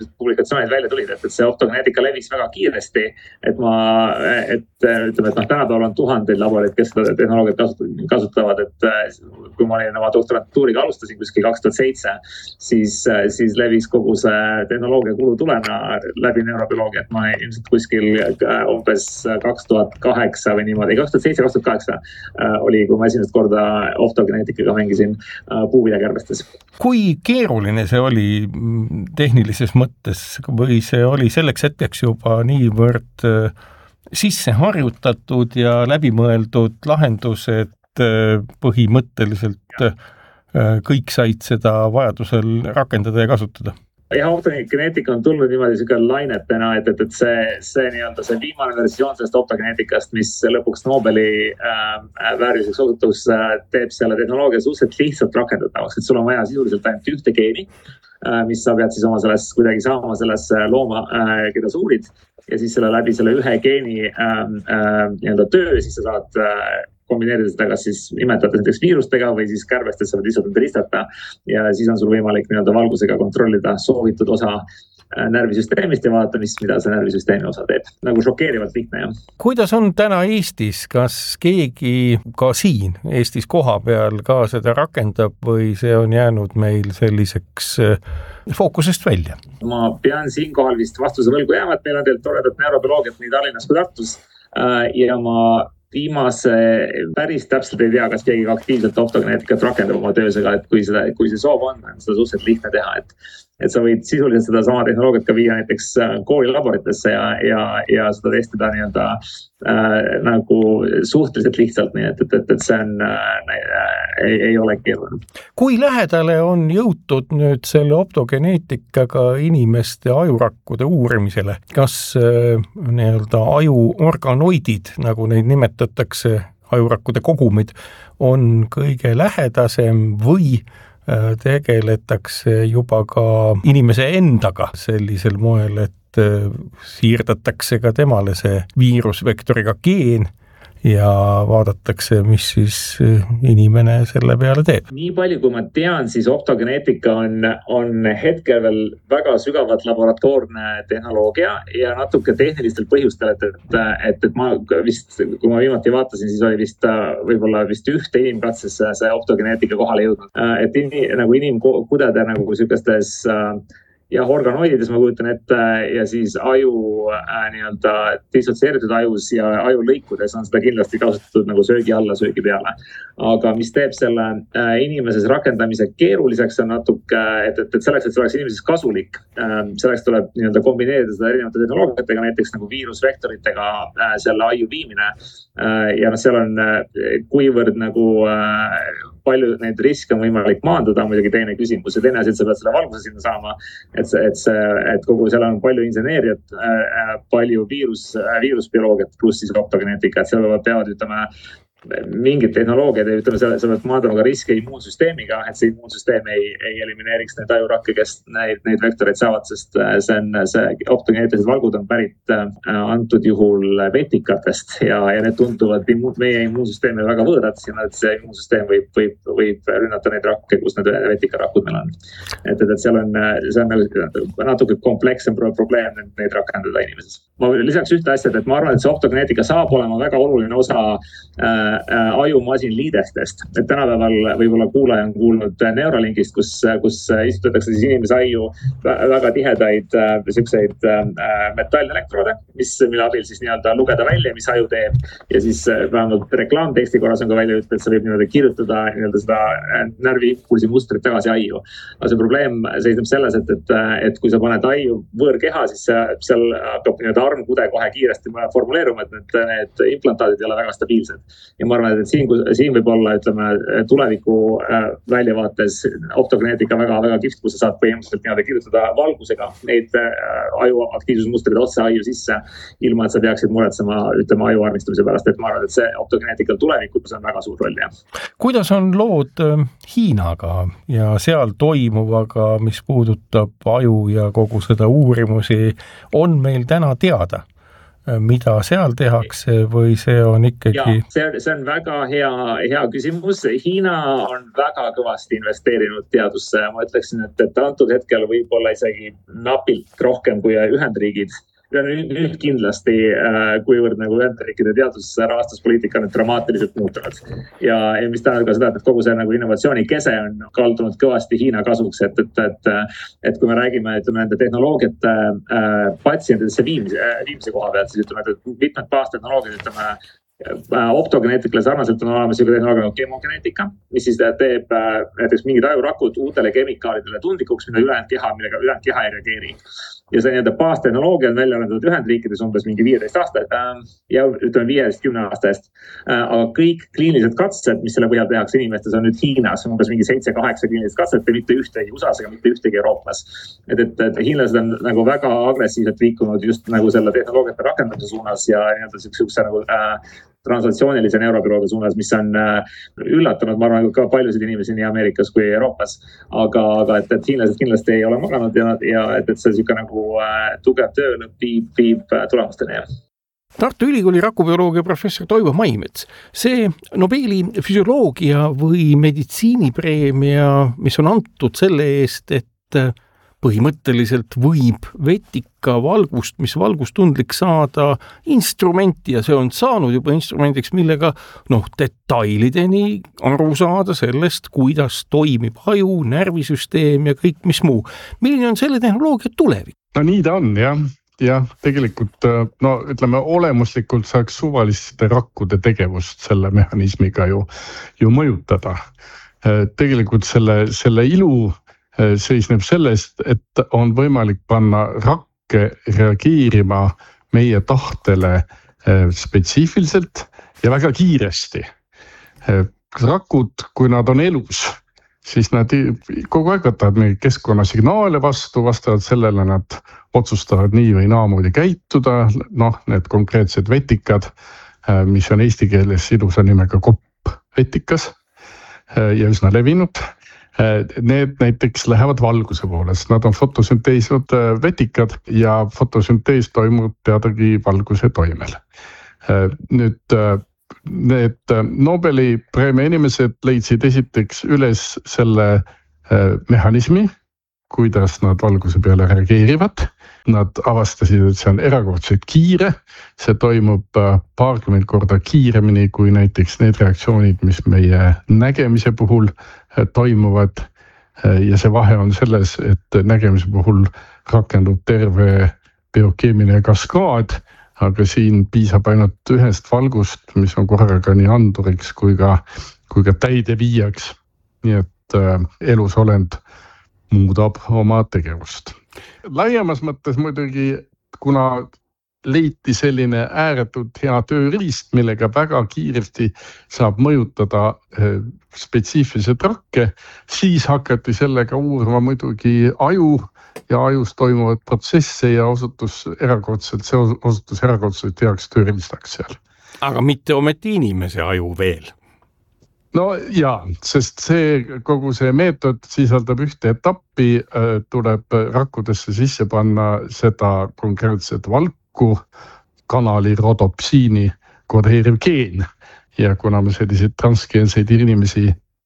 publikatsioonid välja tulid, et see optogeneetika levis väga kiiresti, et tänapäeval on tuhandeid laboreid, kes seda tehnoloogiat kasutavad, et kui ma olin oma doktorantuuriga alustasin kuskil 2007, siis levis kogu see tehnoloogia kulu tulena läbi neurobioloogia, et ma ilmselt kuskil umbes 2008 või niimoodi, 2007-2008 oli, kui ma esimest korda optogeneetikaga mängisin puuviljakärbestes. Kui keeruline see oli tehnilises mõttes või see oli selleks hetkeks juba niivõrd sisse harjutatud ja läbimõeldud lahendus, et põhimõtteliselt kõik said seda vajadusel rakendada ja kasutada? Ja optogeneetika on tulnud niimoodi selline lainetena, et see nii-öelda see viimane versioon sellest optogeneetikast, mis lõpuks Nobeli vääriliseks osutus, teeb selle tehnoloogia suhteliselt lihtsalt rakendatavaks, et sul on vaja sisuliselt ainult ühte geeni, mis sa pead siis oma kuidagi saama sellesse looma, keda sa uurid, ja siis läbi selle ühe geeni nii-öelda töö, siis sa saad kombineerida seda kas siis imetades näiteks viirustega või siis kärbestes saavad lihtsalt ristata ja siis on sul võimalik nii-öelda valgusega kontrollida soovitud osa närvisüsteemist ja vaadata, mida see närvisüsteemi osa teeb. Nagu šokeerivalt lihtne, jah. Kuidas on täna Eestis? Kas keegi ka siin Eestis koha peal ka seda rakendab või see on jäänud meil selliseks fookusest välja? Ma pean siinkohal vist vastuse võlgu jääma, et meil on teil toredat neurobioloogiat nii Tallinnas kui Tartus ja ma viimase päris täpselt ei tea, kas keegi aktiivselt optogeneetikat rakendab oma töös, aga et kui see soov on seda suhteliselt lihtne teha, et sa võid sisuliselt seda sama tehnoloogiat ka viia näiteks koolilaboritesse ja seda testida nii-öelda nagu suhteliselt lihtsalt, nii et see on, ei ole keeruline. Kui lähedale on jõutud nüüd selle optogeneetikaga inimeste ajurakkude uurimisele? Kas nii-öelda ajuorganoidid, nagu neid nimetatakse, ajurakkude kogumid, on kõige lähedasem või tegeletakse juba ka inimese endaga sellisel moel, et siirdatakse ka temale see viirusvektoriga geen ja vaadatakse, mis siis inimene selle peale teeb. Nii palju, kui ma tean, siis optogeneetika on hetkel veel väga sügavalt laboratoorne tehnoloogia ja natuke tehnilistel põhjustel, et ma vist, kui ma viimati vaatasin, siis oli vist võib-olla ühte inimkatsesse see optogeneetika kohale jõudnud. Et nagu inimkudede nagu sükestes ja organoidides ma kujutan ette ja siis aju nii-öelda dissotsieeritud ajus ja ajulõikudes on seda kindlasti kasutatud nagu söögi alla, söögi peale. Aga mis teeb selle inimeses rakendamise keeruliseks on natuke, et selleks, et see oleks inimeses kasulik, selleks tuleb nii-öelda kombineerida seda erinevate tehnoloogiatega, näiteks nagu viirusvektoritega selle aju viimine. Ja seal on kuivõrd nagu palju neid riske on võimalik maandada, muidugi teine küsimus ja teine asi, et sa pead selle valguse sinna saama, et kogu seal on palju inseneeriat, palju viirusbioloogiat pluss siis optogeneetika, et seal peavad ütleme mingid tehnoloogiad ja ütleme, sa pead maandama ka riske immuunsüsteemiga, et see immuunsüsteem ei elimineeriks neid ajurakke, kes neid vektoreid saavad, sest see optogeneetilised valgud on pärit antud juhul vetikatest ja need tunduvad meie immuunsüsteemi väga võõrad, et see immuunsüsteem võib rünnata neid rakke, kus need vetikarakud meil on. Et seal on natuke komplekssem probleem neid rakendada inimeses. Ma lisaks ühte asja, et ma arvan, et see optogeneetika saab olema väga oluline osa ajumasin liidestest. Et tänapäeval võib-olla kuulaja on kuulnud Neuralinkist, kus istutatakse siis inimese aju väga tihedaid selliseid metallelektroode, mille abil siis nii-öelda lugeda välja, mis aju teeb. Ja siis vähemalt reklaamteksti korras on ka välja ütelda, et sa võib nii-öelda kirjutada nii-öelda seda närviimpulsi mustrit tagasi aju. Aga see probleem seisneb selles, et kui sa paned aju võõrkeha, siis seal hakkab nii-öelda armkude kohe kiiresti formuleeruma, et need implantaadid ei ole väga stabiilsed. Ja ma arvan, et siin võib olla, ütleme, tuleviku väljavaates optogeneetika väga kihvt, kus sa saad põhimõtteliselt nii-öelda kirjutada valgusega neid aju aktiivsusmustrid otse aju sisse, ilma et sa peaksid muretsema, ütleme, aju armistumise pärast, et ma arvan, et see optogeneetikal tulevikus on väga suur roll, jah. Kuidas on lood Hiinaga ja seal toimuvaga, mis puudutab aju ja kogu seda uurimusi, on meil täna teada? mida seal tehakse või see on ikkagi? See on väga hea küsimus. Hiina on väga kõvasti investeerinud teadusse. Ma ütleksin, et antud hetkel võib-olla isegi napilt rohkem kui Ühendriigid. Nüüd kindlasti, kuivõrd nagu Ühendriikide teadusrahastuspoliitika on dramaatiliselt muutunud. Ja mis tähendab ka seda, et kogu see nagu innovatsiooni kese on kaldunud kõvasti Hiina kasuks, et kui me räägime nende tehnoloogiate patsientidesse viimise koha pealt, siis ütleme, et mitmed baastehnoloogiad, ütleme, optogeneetikale sarnaselt on olemas selline tehnoloogia nagu kemogeneetika, mis siis teeb näiteks mingid ajurakud uutele kemikaalidele tundlikuks, millega ülejäänud keha ei reageeri. Ja see nii-öelda baastehnoloogia on välja arendatud Ühendriikides umbes mingi 15 aasta ja ütleme 15-10 aasta eest. Aga kõik kliinilised katsed, mis selle põhjal tehakse inimestes, on nüüd Hiinas umbes mingi 7-8 kliinilist katset ja mitte ühtegi USAs ega mitte ühtegi Euroopas. Et hiinlased on nagu väga agressiivselt liikunud just nagu selle tehnoloogiate rakendamise suunas ja nii-öelda siukse nagu translatsioonilise neurobürooga suunas, mis on üllatanud, ma arvan, ka paljusid inimesi nii Ameerikas kui Euroopas. Aga et hiinlased kindlasti ei ole maganud ja et see siuke nagu tugev töölõpp viib tulemusteni. Tartu Ülikooli rakubioloogia professor Toivo Maimets. See Nobeli füsioloogia või meditsiinipreemia, mis on antud selle eest, et põhimõtteliselt võib vetika valgust, mis valgustundlik saada instrumenti ja see on saanud juba instrumendiks, millega detailideni aru saada sellest, kuidas toimib aju, närvisüsteem ja kõik mis muu. Milline on selle tehnoloogia tulevik? No nii ta on, jah, tegelikult ütleme olemuslikult saaks suvaliste rakkude tegevust selle mehhanismiga ju mõjutada. Tegelikult selle ilu seisneb sellest, et on võimalik panna rakke reageerima meie tahtele spetsiifiliselt ja väga kiiresti. Rakud, kui nad on elus, siis nad kogu aeg võtavad mingi keskkonnasignaale vastavalt sellele nad otsustavad nii või naamoodi käituda. Need konkreetsed vetikad, mis on eesti keeles ilusa nimega koppvetikas ja üsna levinud. Need näiteks lähevad valguse poolest, nad on fotosünteesivad vetikad ja fotosüntees toimub teadagi valguse toimel. Nüüd need Nobeli preemia inimesed leidsid esiteks üles selle mehhanismi, kuidas nad valguse peale reageerivad. Nad avastasid, et see on erakordselt kiire, see toimub paarkümmend korda kiiremini kui näiteks need reaktsioonid, mis meie nägemise puhul toimuvad. Ja see vahe on selles, et nägemise puhul rakendub terve biokeemiline kaskaad, aga siin piisab ainult ühest valgust, mis on korraga nii anduriks kui ka täide viiaks. Nii et elusolend muudab oma tegevust. Laiemas mõttes muidugi, kuna leiti selline ääretult hea tööriist, millega väga kiiresti saab mõjutada spetsiifiliselt rakke, siis hakati sellega uurima muidugi aju ja ajus toimuvad protsesse ja osutus erakordselt heaks tööriistaks seal. Aga mitte ometi inimese aju veel? No jaa, sest kogu see meetod sisaldab ühte etappi, tuleb rakkudesse sisse panna seda konkreetset valku, kanali rodopsiini kodeeriv geen. Ja kuna me selliseid transgeenseid inimesi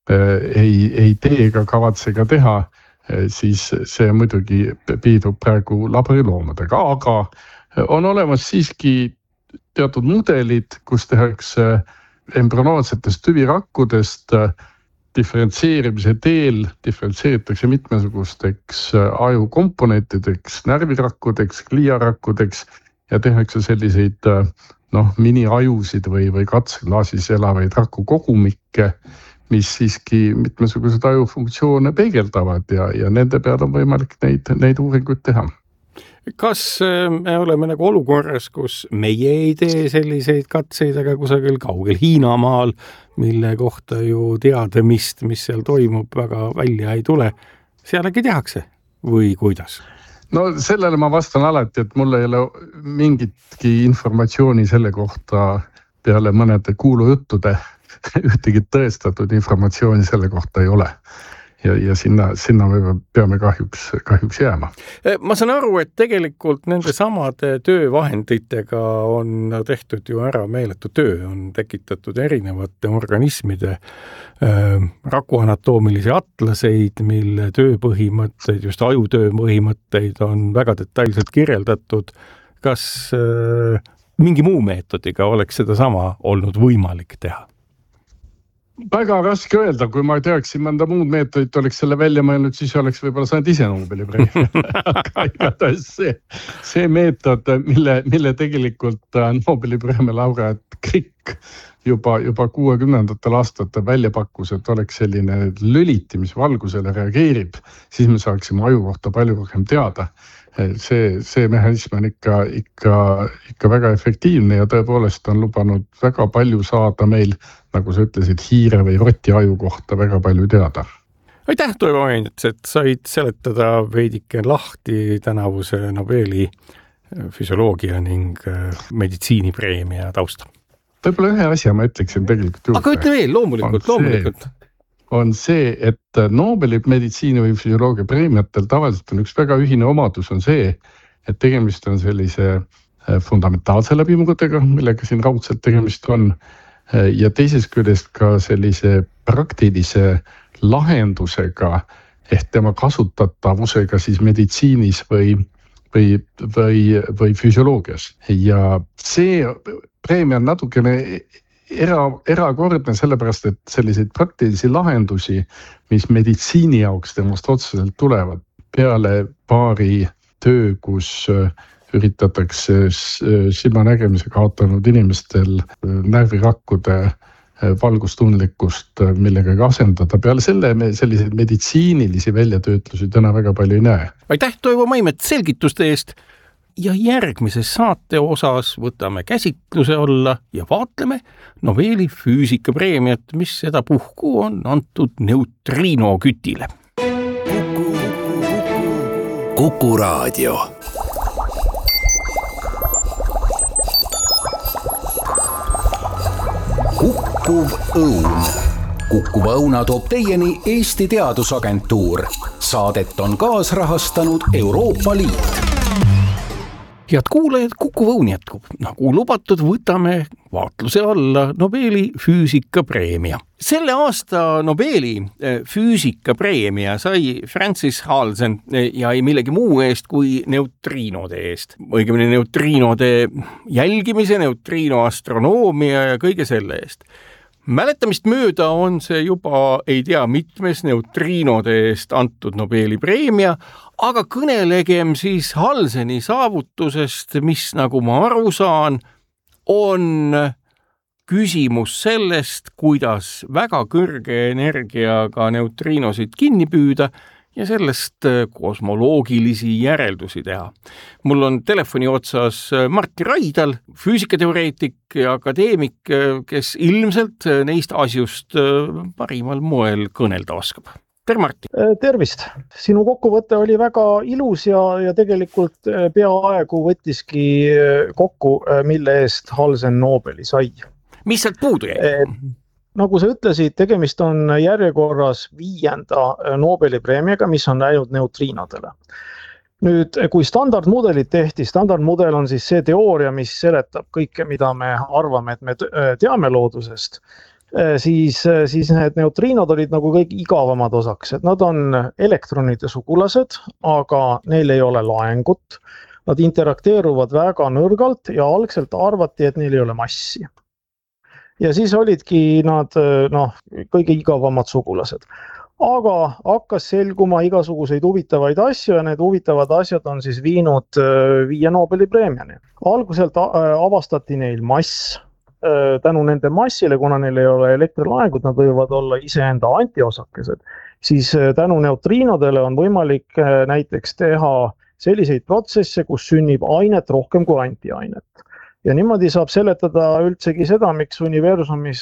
ei tee ega kavatse ka teha, siis see muidugi piidub praegu laboriloomadega. Aga on olemas siiski teatud mudelid, kus tehakse embryonaatsetest tüvirakkudest diferentseerimise teel diferentseeritakse mitmesugusteks ajukomponentideks, närvirakkudeks, gliarakkudeks ja tehakse selliseid mini-ajusid või katseklaasis elavaid rakukogumikke, mis siiski mitmesugused ajufunktsioone peegeldavad ja nende peal on võimalik neid uuringuid teha. Kas me oleme nagu olukorras, kus meie ei tee selliseid katseid, aga kusagil kaugel Hiinamaal, mille kohta ju teadmist, mis seal toimub, väga välja ei tule, seal äkki tehakse või kuidas? No sellele ma vastan alati, et mul ei ole mingitki informatsiooni selle kohta peale mõnede kuulujuttude, ühtegi tõestatud informatsiooni selle kohta ei ole. ja sinna me peame kahjuks jääma. Ma saan aru, et tegelikult nende samade töövahenditega on tehtud ju ära meeletu töö, on tekitatud erinevate organismide rakuanatoomilisi atlaseid, mille tööpõhimõtteid, just ajutöö põhimõtteid on väga detailselt kirjeldatud. Kas mingi muu meetodiga oleks seda sama olnud võimalik teha? Väga raske öelda, kui ma teaksin mõnda muud meetodit, oleks selle välja mõelnud, siis oleks võib-olla saanud ise Nobeli preemia. Aga igatahes see meetod, mille tegelikult Nobeli preemia laureaat Crick juba 60ndatel aastatel välja pakkus, et oleks selline lüliti, mis valgusele reageerib, siis me saaksime aju kohta palju rohkem teada. See mehhanism on ikka väga efektiivne ja tõepoolest on lubanud väga palju saada meil, nagu sa ütlesid, hiire või roti aju kohta väga palju teada. Aitäh, Toivo Mainets, et said seletada veidike lahti tänavuse Nobeli füsioloogia ning meditsiinipreemia tausta. Võib-olla ühe asja ma ütleksin tegelikult juurde. Aga ütle veel, loomulikult. On see, et Nobeli meditsiini või füsioloogia preemiatel tavaliselt on üks väga ühine omadus on see, et tegemist on sellise fundamentaalse läbimurdega, millega siin raudselt tegemist on, ja teisest küljest ka sellise praktilise lahendusega ehk tema kasutatavusega siis meditsiinis või füsioloogias. Ja see preemia on natukene erakordne sellepärast, et selliseid praktilisi lahendusi, mis meditsiini jaoks temast otseselt tulevad peale paari töö, kus üritatakse silmanägemise kaotanud inimestel närvirakkude valgustundlikkust millegagi asendada. Peale selle me selliseid meditsiinilisi väljatöötlusi täna väga palju ei näe. Aitäh, Toivo Maimet, selgituste eest! Ja järgmises saate osas võtame käsitluse alla ja vaatleme Nobeli füüsikapreemiat, mis seda puhku on antud neutriinokütile. Kuku Raadio. Kukkuv õun. Kukkuva õuna toob teieni Eesti Teadusagentuur. Saadet on kaasrahastanud Euroopa Liit. Head kuulajad, Kukkuv õun jätkub. Nagu lubatud, võtame vaatluse alla Nobeli füüsikapreemia. Selle aasta Nobeli füüsikapreemia sai Francis Halsen ja ei millegi muu eest kui neutriinode eest. Õigemini neutriinode jälgimise, neutriinoastronoomia ja kõige selle eest. Mäletamist mööda on see juba ei tea mitmes neutriinode eest antud Nobeli preemia, aga kõnelegem siis Halseni saavutusest, mis nagu ma aru saan, on küsimus sellest, kuidas väga kõrge energiaga neutriinosid kinni püüda ja sellest kosmoloogilisi järeldusi teha. Mul on telefoni otsas Martti Raidal, füüsikateoreetik ja akadeemik, kes ilmselt neist asjust parimal moel kõnelda oskab. Tere, Martti! Tervist! Sinu kokkuvõte oli väga ilus ja tegelikult peaaegu võttiski kokku, mille eest Halsen Nobeli sai. Mis sealt puudu jäi? Nagu sa ütlesid, tegemist on järjekorras 5. Nobeli preemiaga, mis on läinud neutriinodele. Nüüd, kui standardmudelid tehti, standardmudel on siis see teooria, mis seletab kõike, mida me arvame, et me teame loodusest, siis need neutriinod olid nagu kõik igavamad osaksed. Nad on elektronide sugulased, aga neil ei ole laengut. Nad interakteeruvad väga nõrgalt ja algselt arvati, et neil ei ole massi. Ja siis olidki nad kõige igavamad sugulased. Aga hakkas selguma igasuguseid huvitavaid asju ja need huvitavad asjad on siis viinud 5 Nobeli preemiani. Alguselt avastati neil mass. Tänu nende massile, kuna neil ei ole elektrilaengut, nad võivad olla iseenda antiosakesed, siis tänu neutriinodele on võimalik näiteks teha selliseid protsesse, kus sünnib ainet rohkem kui antiainet. Ja niimoodi saab seletada üldsegi seda, miks universumis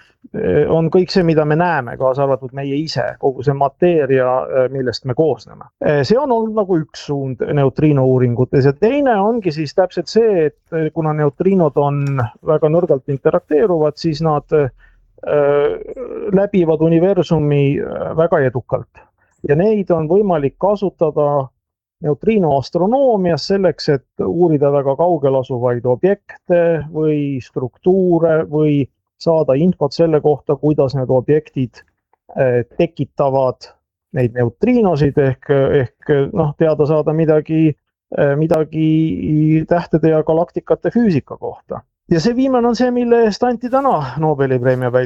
on kõik see, mida me näeme, kaasa arvatud meie ise, kogu see mateeria, millest me koosneme. See on olnud nagu üks suund neutriino uuringutes ja teine ongi siis täpselt see, et kuna neutriinod on väga nõrgalt interakteeruvad, siis nad läbivad universumi väga edukalt ja neid on võimalik kasutada neutriinoastronoomias selleks, et uurida väga kaugel asuvaid objekte või struktuure või saada infot selle kohta, kuidas need objektid tekitavad neid neutriinosid ehk teada saada midagi tähtede ja galaktikate füüsika kohta. Ja see viimane on see, mille eest anti täna Nobeli preemia välja.